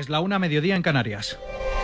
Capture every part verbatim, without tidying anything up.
Es la una, mediodía en Canarias.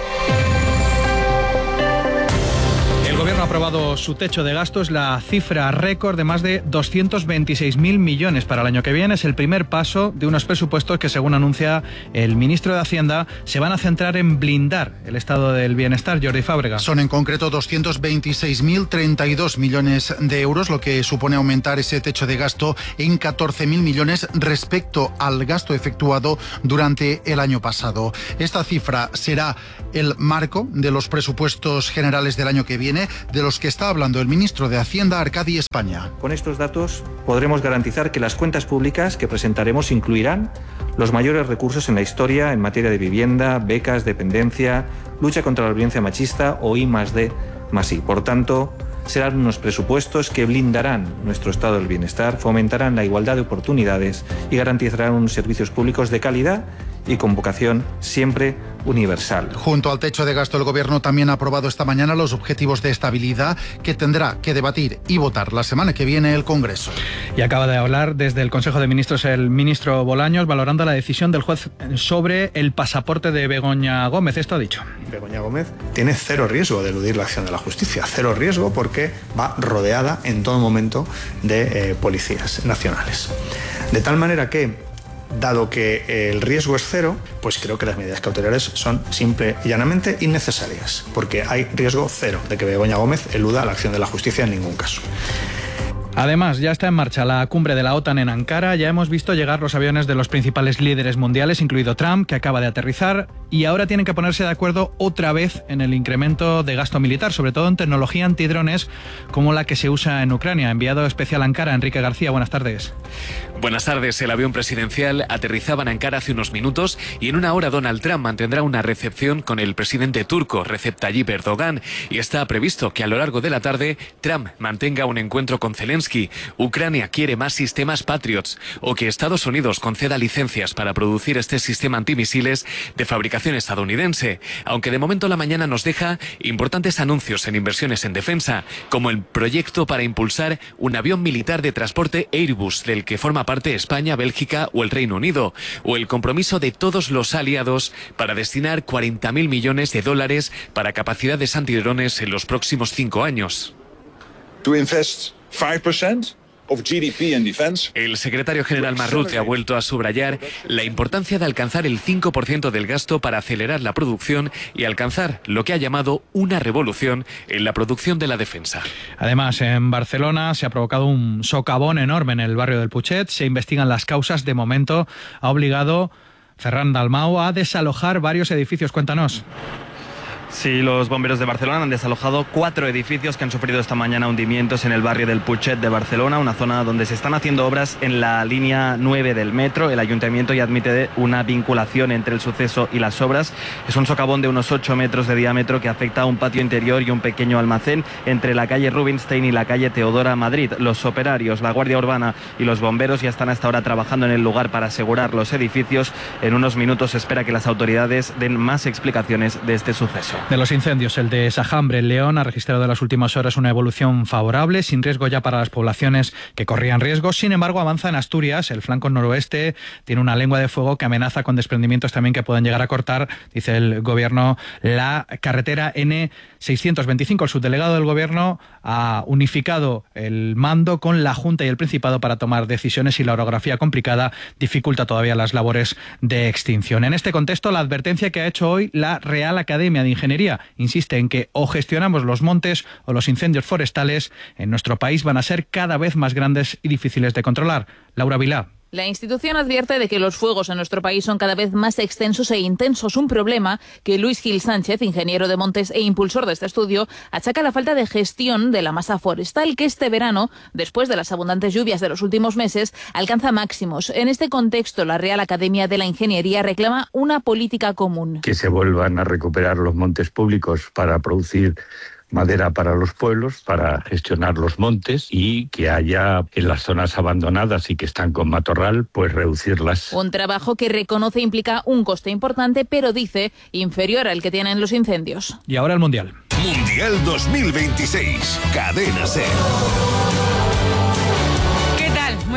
El Gobierno ha aprobado su techo de gasto, es la cifra récord de más de doscientos veintiséis mil millones para el año que viene. Es el primer paso de unos presupuestos que, según anuncia el ministro de Hacienda, se van a centrar en blindar el estado del bienestar. Jordi Fábrega. Son en concreto doscientos veintiséis mil treinta y dos millones de euros, lo que supone aumentar ese techo de gasto en catorce mil millones respecto al gasto efectuado durante el año pasado. Esta cifra será el marco de los presupuestos generales del año que viene, de los que está hablando el ministro de Hacienda, Arcadi España. Con estos datos podremos garantizar que las cuentas públicas que presentaremos incluirán los mayores recursos en la historia en materia de vivienda, becas, dependencia, lucha contra la violencia machista o I más D más I. Por tanto, serán unos presupuestos que blindarán nuestro estado del bienestar, fomentarán la igualdad de oportunidades y garantizarán unos servicios públicos de calidad y con vocación siempre universal. Junto al techo de gasto, el Gobierno también ha aprobado esta mañana los objetivos de estabilidad que tendrá que debatir y votar la semana que viene el Congreso. Y acaba de hablar desde el Consejo de Ministros el ministro Bolaños, valorando la decisión del juez sobre el pasaporte de Begoña Gómez. Esto ha dicho. Begoña Gómez tiene cero riesgo de eludir la acción de la justicia, cero riesgo porque va rodeada en todo momento de eh, policías nacionales. De tal manera que, dado que el riesgo es cero, pues creo que las medidas cautelares son simple y llanamente innecesarias, porque hay riesgo cero de que Begoña Gómez eluda la acción de la justicia en ningún caso. Además, ya está en marcha la cumbre de la OTAN en Ankara. Ya hemos visto llegar los aviones de los principales líderes mundiales, incluido Trump, que acaba de aterrizar, y ahora tienen que ponerse de acuerdo otra vez en el incremento de gasto militar, sobre todo en tecnología antidrones como la que se usa en Ucrania. Enviado especial a Ankara, Enrique García, buenas tardes. Buenas tardes. El avión presidencial aterrizaba en Ankara hace unos minutos y en una hora Donald Trump mantendrá una recepción con el presidente turco Recep Tayyip Erdogan, y está previsto que a lo largo de la tarde Trump mantenga un encuentro con Zelensky. Ucrania quiere más sistemas Patriots, o que Estados Unidos conceda licencias para producir este sistema antimisiles de fabricación estadounidense, aunque de momento la mañana nos deja importantes anuncios en inversiones en defensa, como el proyecto para impulsar un avión militar de transporte Airbus, del que forma parte España, Bélgica o el Reino Unido, o el compromiso de todos los aliados para destinar cuarenta mil millones de dólares para capacidades antidrones en los próximos cinco años. To invest five percent of G D P in defense. El secretario general Marrute ha vuelto a subrayar la importancia de alcanzar el cinco por ciento del gasto para acelerar la producción y alcanzar lo que ha llamado una revolución en la producción de la defensa. Además, en Barcelona se ha provocado un socavón enorme en el barrio del Putxet. Se investigan las causas. De momento ha obligado Ferran Dalmau a desalojar varios edificios. Cuéntanos. Sí, los bomberos de Barcelona han desalojado cuatro edificios que han sufrido esta mañana hundimientos en el barrio del Putxet de Barcelona, una zona donde se están haciendo obras en la línea nueve del metro. El ayuntamiento ya admite una vinculación entre el suceso y las obras. Es un socavón de unos ocho metros de diámetro que afecta a un patio interior y un pequeño almacén entre la calle Rubinstein y la calle Teodora Madrid. Los operarios, la Guardia Urbana y los bomberos ya están hasta ahora trabajando en el lugar para asegurar los edificios. En unos minutos se espera que las autoridades den más explicaciones de este suceso. De los incendios, el de Sajambre, en León, ha registrado en las últimas horas una evolución favorable, sin riesgo ya para las poblaciones que corrían riesgo. Sin embargo, avanza en Asturias. El flanco noroeste tiene una lengua de fuego que amenaza con desprendimientos también que pueden llegar a cortar, dice el Gobierno, la carretera ene seiscientos veinticinco. El subdelegado del Gobierno ha unificado el mando con la Junta y el Principado para tomar decisiones, y la orografía complicada dificulta todavía las labores de extinción. En este contexto, la advertencia que ha hecho hoy la Real Academia de Ingeniería insiste en que o gestionamos los montes o los incendios forestales en nuestro país van a ser cada vez más grandes y difíciles de controlar. Laura Vilá. La institución advierte de que los fuegos en nuestro país son cada vez más extensos e intensos, un problema que Luis Gil Sánchez, ingeniero de montes e impulsor de este estudio, achaca a la falta de gestión de la masa forestal, que este verano, después de las abundantes lluvias de los últimos meses, alcanza máximos. En este contexto, la Real Academia de la Ingeniería reclama una política común. Que se vuelvan a recuperar los montes públicos para producir madera para los pueblos, para gestionar los montes, y que haya en las zonas abandonadas y que están con matorral, pues reducirlas. Un trabajo que reconoce implica un coste importante, pero dice inferior al que tienen los incendios. Y ahora el Mundial. Mundial dos mil veintiséis, Cadena SER. ¿Qué tal? Muy buenas.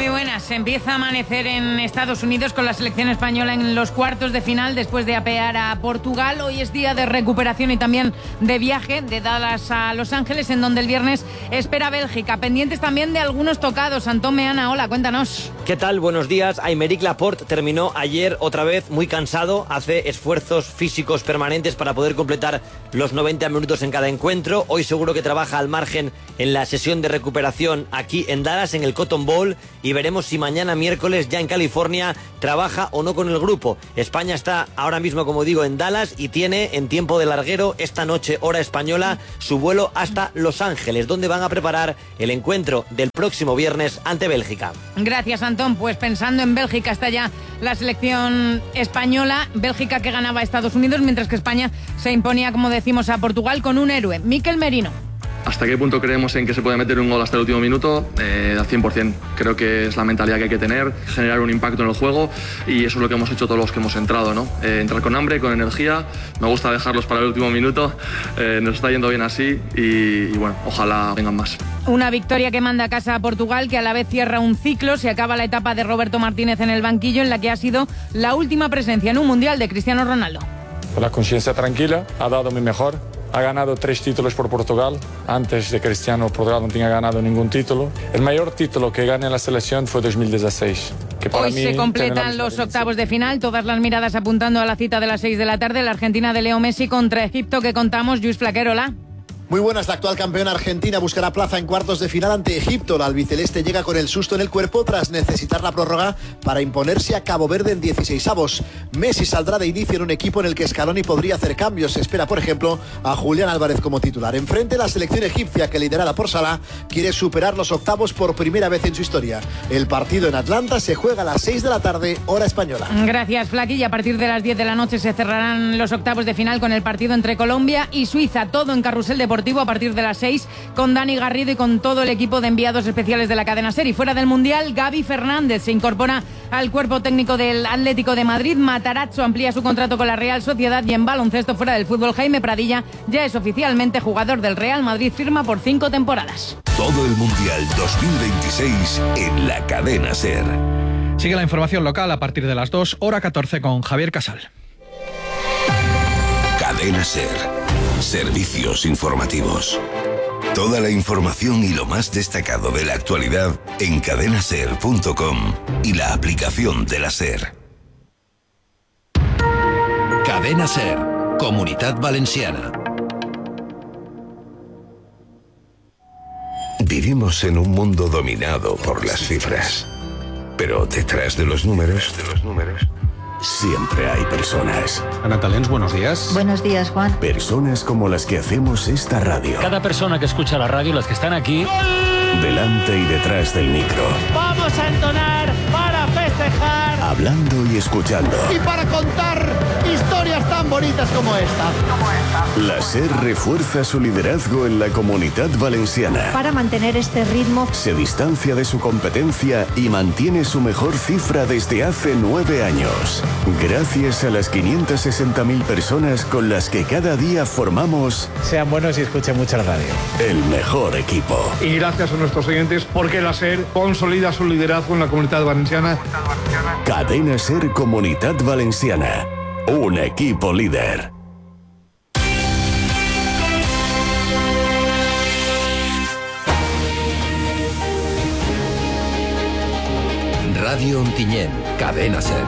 Pues empieza a amanecer en Estados Unidos con la selección española en los cuartos de final después de apear a Portugal. Hoy es día de recuperación y también de viaje de Dallas a Los Ángeles, en donde el viernes espera Bélgica. Pendientes también de algunos tocados. Antón Meana, hola, cuéntanos. ¿Qué tal? Buenos días. Aymeric Laporte terminó ayer otra vez muy cansado. Hace esfuerzos físicos permanentes para poder completar los noventa minutos en cada encuentro. Hoy seguro que trabaja al margen en la sesión de recuperación aquí en Dallas, en el Cotton Bowl, y veremos si mañana miércoles ya en California trabaja o no con el grupo. España está ahora mismo, como digo, en Dallas y tiene en tiempo de larguero esta noche, hora española, su vuelo hasta Los Ángeles, donde van a preparar el encuentro del próximo viernes ante Bélgica. Gracias, Antón. Pues pensando en Bélgica está ya la selección española. Bélgica que ganaba a Estados Unidos, mientras que España se imponía, como decimos, a Portugal con un héroe, Mikel Merino. ¿Hasta qué punto creemos en que se puede meter un gol hasta el último minuto? Eh, al cien por ciento. Creo que es la mentalidad que hay que tener, generar un impacto en el juego, y eso es lo que hemos hecho todos los que hemos entrado, ¿no? Eh, entrar con hambre, con energía. Me gusta dejarlos para el último minuto. Eh, nos está yendo bien así y, y bueno, ojalá vengan más. Una victoria que manda a casa a Portugal, que a la vez cierra un ciclo. Se acaba la etapa de Roberto Martínez en el banquillo, en la que ha sido la última presencia en un Mundial de Cristiano Ronaldo. Con la conciencia tranquila, ha dado mi mejor. Ha ganado tres títulos por Portugal. Antes de Cristiano, Portugal no tenía ganado ningún título. El mayor título que gané en la selección fue dos mil dieciséis. Que para Hoy mí se completan los octavos de final, todas las miradas apuntando a la cita de las seis de la tarde, la Argentina de Leo Messi contra Egipto, que contamos. Luis Flaquerola. Muy buenas, la actual campeona argentina buscará plaza en cuartos de final ante Egipto. La albiceleste llega con el susto en el cuerpo tras necesitar la prórroga para imponerse a Cabo Verde en dieciseisavos. Messi saldrá de inicio en un equipo en el que Scaloni podría hacer cambios. Se espera, por ejemplo, a Julián Álvarez como titular. Enfrente, la selección egipcia, que liderada por Salah, quiere superar los octavos por primera vez en su historia. El partido en Atlanta se juega a las seis de la tarde, hora española. Gracias, Flaqui. Y a partir de las diez de la noche se cerrarán los octavos de final con el partido entre Colombia y Suiza. Todo en Carrusel Deportivo a partir de las seis, con Dani Garrido y con todo el equipo de enviados especiales de la cadena SER. Y fuera del Mundial, Gaby Fernández se incorpora al cuerpo técnico del Atlético de Madrid. Matarazzo amplía su contrato con la Real Sociedad, y en baloncesto, fuera del fútbol, Jaime Pradilla ya es oficialmente jugador del Real Madrid, firma por cinco temporadas. Todo el Mundial dos mil veintiséis en la cadena SER. Sigue la información local a partir de las dos, hora catorce, con Javier Casal. Cadena SER. Servicios informativos. Toda la información y lo más destacado de la actualidad en cadena ser punto com y la aplicación de la SER. Cadena SER, Comunitat Valenciana. Vivimos en un mundo dominado por las cifras. Pero detrás de los números, de los números, siempre hay personas. Ana Talens, buenos días. Buenos días, Juan. Personas como las que hacemos esta radio. Cada persona que escucha la radio, las que están aquí... ¡Gol! Delante y detrás del micro. Vamos a entonar para festejar. Hablando y escuchando. Y para contar historias tan bonitas como esta. Como esta. La SER refuerza su liderazgo en la Comunitat Valenciana. Para mantener este ritmo, se distancia de su competencia y mantiene su mejor cifra desde hace nueve años. Gracias a las quinientas sesenta mil personas con las que cada día formamos... Sean buenos y escuchen mucho la radio. El mejor equipo. Y gracias a nuestros oyentes, porque la SER consolida su liderazgo en la Comunitat Valenciana. Cadena SER Comunitat Valenciana. Un equipo líder. Radio Ontinyent, Cadena SER.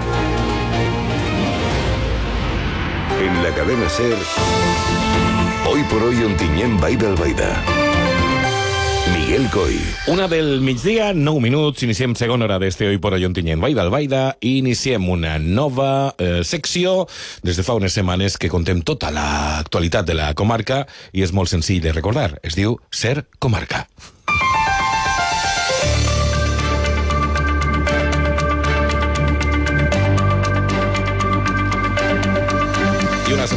En la cadena SER, hoy por hoy Ontinyent Baida al Baida. Miguel Coy. Una del migdia, nou minuts, iniciem segona hora d'este Hoy por Hoy Ontinyent Baida al Baida, i iniciem una nova eh, secció des de fa unes setmanes que contem tota l'actualitat de la comarca i és molt senzill de recordar, es diu SER Comarca. I una setmana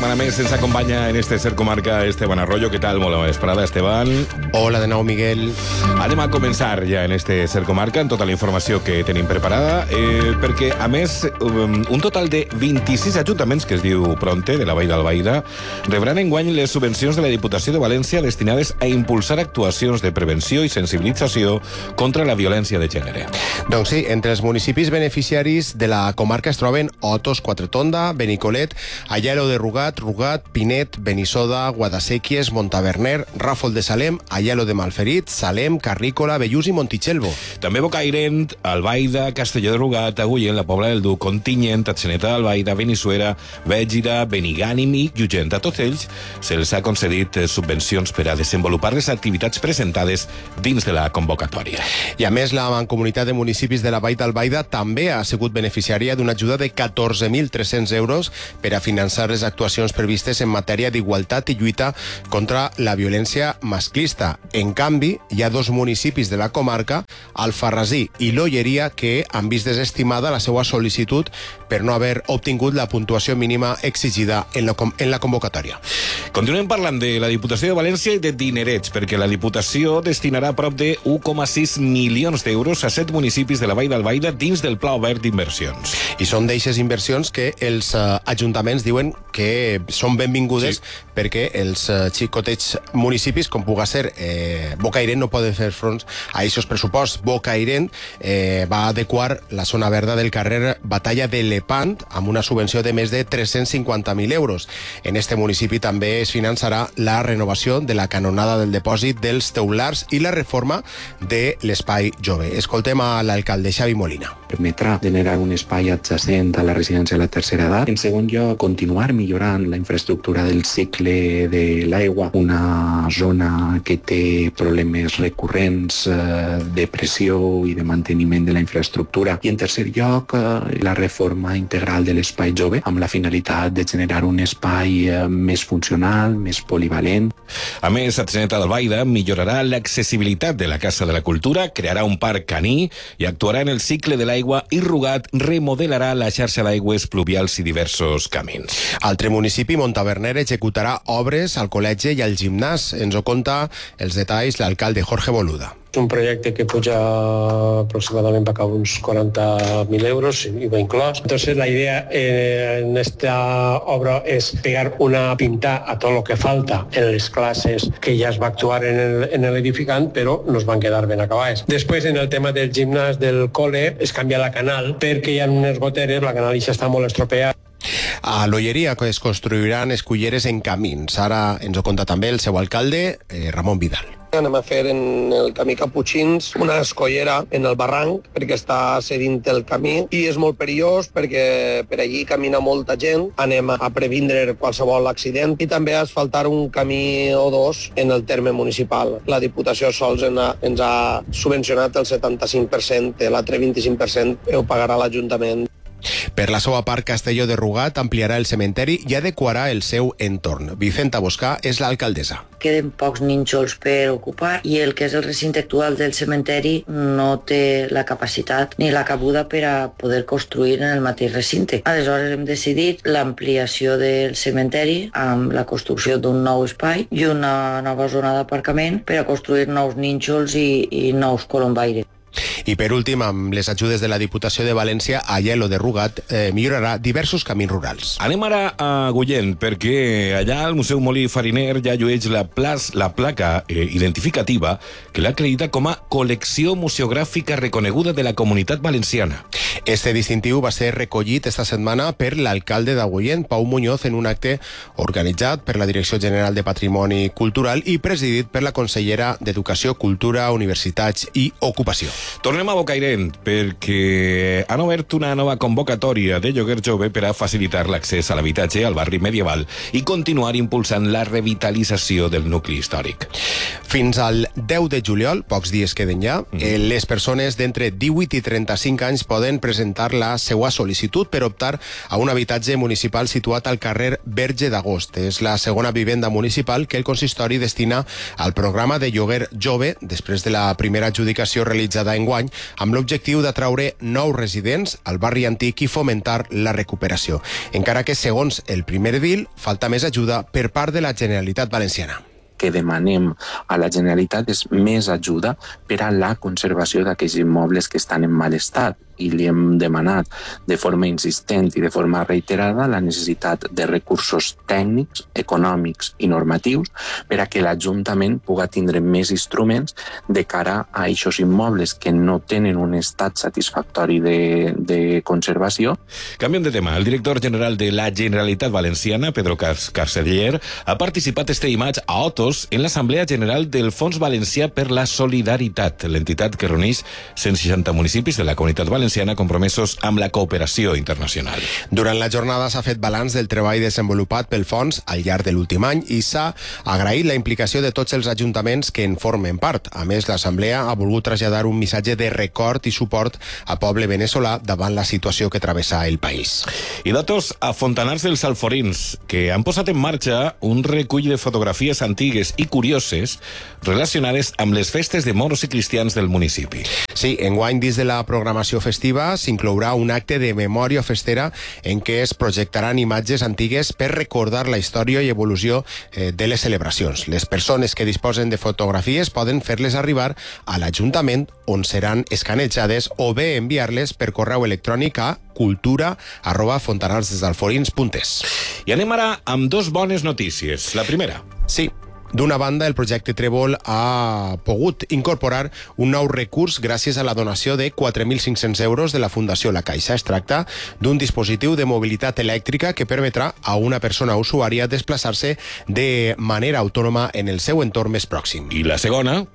setmana més ens acompanya en este Ser Comarca Esteban Arroyo. ¿Qué tal? Molt bona vesprada, Esteban. Hola de nou, Miguel. Anem a començar ja en este Ser Comarca amb tota la informació que tenim preparada, eh, perquè, a més, un total de vint-i-sis ajuntaments, que es diu Pronte, de la Vall d'Albaida, rebran enguany les subvencions de la Diputació de València destinades a impulsar actuacions de prevenció i sensibilització contra la violència de gènere. Doncs sí, entre els municipis beneficiaris de la comarca es troben Otos, Quatretonda, Benicolet, Aielo de Rugat, Rugat, Pinet, Benissoda, Guadasséquies, Montaverner, Ràfol de Salem, Aielo de Malferit, Salem, Carrícola, Bellús i Montitxelvo. També Bocairent, Albaida, Castelló de Rugat, Agullent, la Pobla del Duc, Ontinyent, Atzeneta d'Albaida, Benissuera, Bègira, Benigànim i Llugent. A tots ells se'ls ha concedit subvencions per a desenvolupar les activitats presentades dins de la convocatòria. I a més, la Mancomunitat de Municipis de la Vall d'Albaida també ha sigut beneficiària d'una ajuda de catorze mil tres-cents euros per a finançar les actuacions previstes en matèria d'igualtat i lluita contra la violència masclista. En canvi, hi ha dos municipis de la comarca, Alfarrasí i l'Olleria, que han vist desestimada la seva sol·licitud per no haver obtingut la puntuació mínima exigida en la, en la convocatòria. Continuem parlant de la Diputació de València i de dinerets, perquè la Diputació destinarà prop de un coma sis milions d'euros a set municipis de la Vall d'Albaida dins del Pla Obert d'Inversions. I són d'eixes inversions que els uh, ajuntaments diuen que són benvingudes, sí, perquè els uh, xicotets municipis, com puga ser eh, Bocairent, no poden fer front a aquests pressuposts. Bocairent eh, va adequar la zona verda del carrer Batalla de Lepant amb una subvenció de més de tres-cents cinquanta mil euros. En este municipi també es finançarà la renovació de la canonada del depòsit dels teulars i la reforma de l'espai jove. Escoltem a l'alcalde Xavi Molina. Permetrà generar un espai adjacent a la residència de la tercera edat. En segon lloc, continuar millorant la infraestructura del cicle de l'aigua, una zona que té problemes recurrents eh, de pressió i de manteniment de la infraestructura. I en tercer lloc, eh, la reforma integral de l'espai jove amb la finalitat de generar un espai eh, més funcional, més polivalent. A més, Atzeneta d'Albaida millorarà l'accessibilitat de la Casa de la Cultura, crearà un parc caní i actuarà en el cicle de l'aigua i Rugat remodelarà la xarxa d'aigües pluvials i diversos camins. Altre municipi, Montaverner, executarà obres al col·legi i al gimnàs. Ens ho conta els detalls l'alcalde Jorge Boluda. És un projecte que puja aproximadament va cap uns quaranta mil euros i va inclòs. Entonces la idea eh, en esta obra és pegar una pinta a tot lo que falta en les classes que ja es va actuar en l'edificant, però no es van quedar ben acabades. Després, en el tema del gimnàs del col·le, es canvia la canal perquè hi ha unes goteres, la canal ja està molt estropeada. A l'Olleria es construiran esculleres en camins. Ara ens ho conta també el seu alcalde, eh, Ramon Vidal. Anem a fer en el camí Caputxins una escollera en el barranc perquè està cedint el camí i és molt perillós perquè per allí camina molta gent. Anem a previndre qualsevol accident i també a asfaltar un camí o dos en el terme municipal. La Diputació sols ens ha subvencionat el setanta-cinc per cent, l'altre vint-i-cinc per cent ho pagarà l'Ajuntament. Per la seva part, Castelló de Rugat ampliarà el cementeri i adequarà el seu entorn. Vicenta Boscà és l'alcaldessa. Queden pocs nínxols per ocupar i el que és el recinte actual del cementeri no té la capacitat ni la cabuda per a poder construir en el mateix recinte. Aleshores hem decidit l'ampliació del cementeri amb la construcció d'un nou espai i una nova zona d'aparcament per a construir nous nínxols i, i nous colombaires. I per últim, amb les ajudes de la Diputació de València, Aielo de Rugat eh, millorarà diversos camins rurals. Anem ara a Agullent, perquè allà al Museu Molí Fariner ja llueix la, plas, la placa eh, identificativa que l'acredita com a col·lecció museogràfica reconeguda de la Comunitat Valenciana. Este distintiu va ser recollit esta setmana per l'alcalde d'Agullent, Pau Muñoz, en un acte organitzat per la Direcció General de Patrimoni Cultural i presidit per la consellera d'Educació, Cultura, Universitats i Ocupació. Tornem a Bocairent, perquè han obert una nova convocatòria de lloguer jove per a facilitar l'accés a l'habitatge al barri medieval i continuar impulsant la revitalització del nucli històric. Fins al deu de juliol, pocs dies queden ja, mm. les persones d'entre divuit i trenta-cinc anys poden presentar la seva sol·licitud per optar a un habitatge municipal situat al carrer Verge d'Agost. És la segona vivenda municipal que el consistori destina al programa de lloguer jove després de la primera adjudicació realitzada renovada enguany amb l'objectiu d'atraure nous residents al barri antic i fomentar la recuperació. Encara que, segons el primer edil, falta més ajuda per part de la Generalitat Valenciana. Que demanem a la Generalitat és més ajuda per a la conservació d'aquells immobles que estan en mal estat, i li hem demanat de forma insistent i de forma reiterada la necessitat de recursos tècnics, econòmics i normatius per a que l'Ajuntament pugui tindre més instruments de cara a aquests immobles que no tenen un estat satisfactori de, de conservació. Canviem de tema. El director general de la Generalitat Valenciana, Pedro Carceller, ha participat este dimarts a Otos en l'Assemblea General del Fons Valencià per la Solidaritat, l'entitat que reuneix cent seixanta municipis de la Comunitat Valenciana compromesos amb la cooperació internacional. Durant la jornada s'ha fet balanç del treball desenvolupat pel fons al llarg de l'últim any i s'ha agraït la implicació de tots els ajuntaments que en formen part. A més, l'Assemblea ha volgut traslladar un missatge de record i suport al poble veneçolà davant la situació que travessa el país. I datos a Fontanars dels Alforins, que han posat en marxa un recull de fotografies antigues i curioses relacionades amb les festes de moros i cristians del municipi. Sí, enguany dins de la programació festiva s'inclourà un acte de memòria festera en què es projectaran imatges antigues per recordar la història i evolució eh, de les celebracions. Les persones que disposen de fotografies poden fer-les arribar a l'Ajuntament, on seran escanejades, o bé enviar-les per correu electrònic a cultura arroba fontanarsdesalforins punt es. I anem ara amb dos bones notícies. La primera. Sí. D'una banda, el projecte Trèvol ha pogut incorporar un nou recurs gràcies a la donació de quatre mil cinc-cents euros de la Fundació La Caixa. Es tracta d'un dispositiu de mobilitat elèctrica que permetrà a una persona usuària desplaçar-se de manera autònoma en el seu entorn més pròxim. I la segona?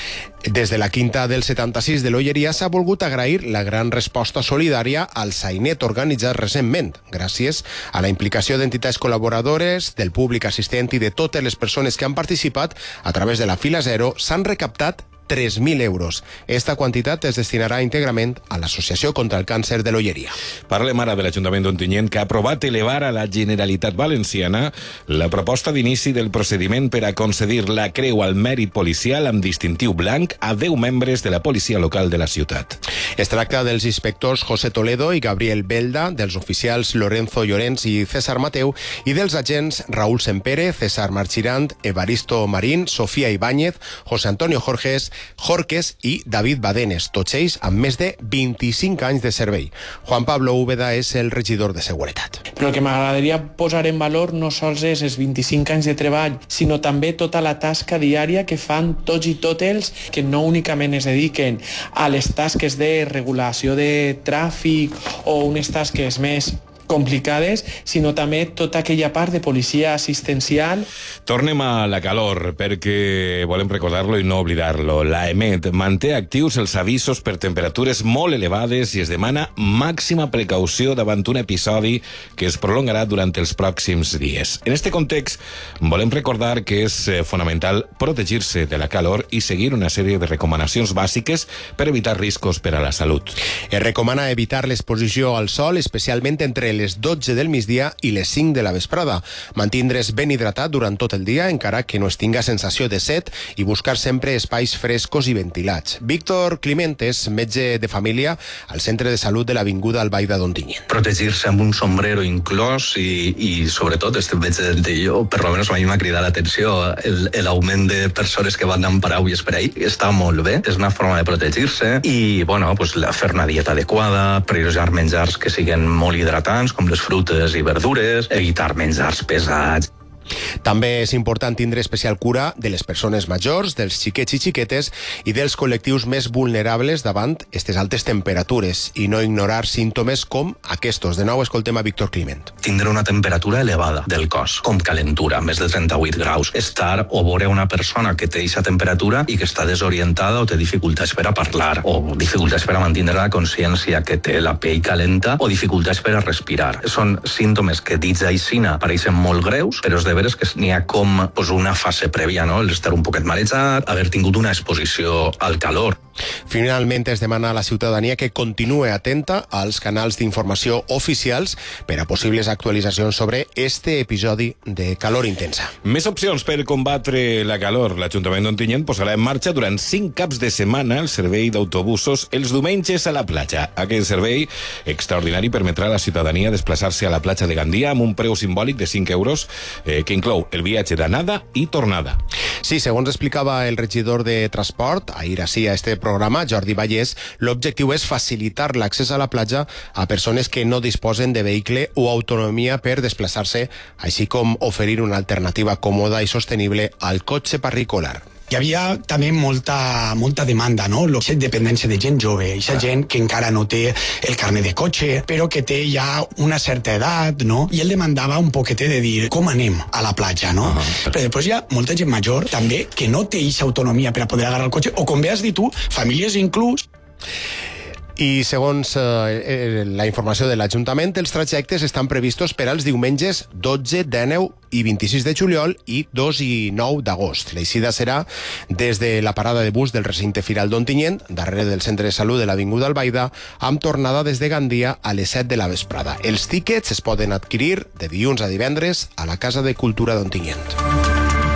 Des de la Quinta del setanta-sis de l'Olleria s'ha volgut agrair la gran resposta solidària al Sainet organitzat recentment. Gràcies a la implicació d'entitats col·laboradores, del públic assistent i de totes les persones que han participat a través de la fila zero, s'han recaptat tres mil euros. Esta quantitat es destinarà íntegrament a l'Associació contra el Càncer de l'Olleria. Parlem ara de l'Ajuntament d'Ontinyent, que ha aprovat elevar a la Generalitat Valenciana la proposta d'inici del procediment per a concedir la Creu al Mèrit Policial amb distintiu blanc a deu membres de la policia local de la ciutat. Es tracta dels inspectors José Toledo i Gabriel Belda, dels oficials Lorenzo Llorens i César Mateu i dels agents Raúl Sempere, César Marchirant, Evaristo Marín, Sofía Ibáñez, José Antonio Jorges, Jorques i David Badenes, tots ells amb més de vint-i-cinc anys de servei. Juan Pablo Úbeda és el regidor de Seguretat. Però el que m'agradaria posar en valor no sols és els vint-i-cinc anys de treball, sinó també tota la tasca diària que fan tots i totes que no únicament es dediquen a les tasques de regulació de tràfic o unes tasques més complicades, sinó també tota aquella part de policia assistencial. Tornem a la calor, perquè volem recordar-lo i no oblidar-lo. La EMET manté actius els avisos per temperatures molt elevades i es demana màxima precaució davant un episodi que es prolongarà durant els pròxims dies. En este context, volem recordar que és fonamental protegir-se de la calor i seguir una sèrie de recomanacions bàsiques per evitar riscos per a la salut. Es recomana evitar l'exposició al sol, especialment entre les dotze del migdia i les cinc de la vesprada. Mantindre's ben hidratat durant tot el dia, encara que no es tinga sensació de set, i buscar sempre espais frescos i ventilats. Víctor Climent és metge de família al Centre de Salut de l'Avinguda Albaida d'Ontinyent. Protegir-se amb un sombrero inclòs i, i sobretot, este metge de jo, per lo menos a mi m'ha cridat l'atenció, l'augment de persones que van amb paraules per ahí està molt bé, és una forma de protegir-se i, bueno, pues, fer una dieta adequada, prioritzar menjars que siguin molt hidratants, com les frutes i verdures, evitar menjars pesats. També és important tindre especial cura de les persones majors, dels xiquets i xiquetes i dels col·lectius més vulnerables davant aquestes altes temperatures i no ignorar símptomes com aquests. De nou escoltem a Víctor Climent. Tindre una temperatura elevada del cos, com calentura, més de trenta-vuit graus. Estar o veure una persona que té aquesta temperatura i que està desorientada o té dificultats per a parlar, o dificultats per a mantenir la consciència, que té la pell calenta, o dificultats per a respirar. Són símptomes que dits aixina pareixen molt greus, però és de veres que n'hi ha com pues, una fase prèvia, no? El estar un poquet marejat, haver tingut una exposició al calor. Finalment, es demana a la ciutadania que continue atenta als canals d'informació oficials per a possibles actualitzacions sobre este episodi de calor intensa. Més opcions per combatre la calor. L'Ajuntament d'Ontinyent posarà en marxa durant cinc caps de setmana el servei d'autobusos els diumenges a la platja. Aquest servei extraordinari permetrà a la ciutadania desplaçar-se a la platja de Gandia amb un preu simbòlic de cinc euros eh, que inclou el viatge d'anada i tornada. Sí, segons explicava el regidor de Transport ahir així a este programa, Jordi Vallès, l'objectiu és facilitar l'accés a la platja a persones que no disposen de vehicle o autonomia per desplaçar-se, així com oferir una alternativa còmoda i sostenible al cotxe particular. Hi havia també molta, molta demanda, no? Aquesta dependència de gent jove, aquesta gent que encara no té el carnet de cotxe, però que té ja una certa edat, no? I ell demandava un poquetet de dir com anem a la platja, no? Uh -huh. Però després hi ha molta gent major també que no té aquesta autonomia per a poder agarrar el cotxe, o com bé has dit tu, famílies inclús. I segons eh, la informació de l'Ajuntament, els trajectes estan previstos per als diumenges dotze, dinou i vint-i-sis de juliol i dos i nou d'agost. L'eixida serà des de la parada de bus del recinte Firal d'Ontinyent, darrere del centre de salut de l'Avinguda Albaida, amb tornada des de Gandia a les set de la vesprada. Els tíquets es poden adquirir de dilluns a divendres a la Casa de Cultura d'Ontinyent.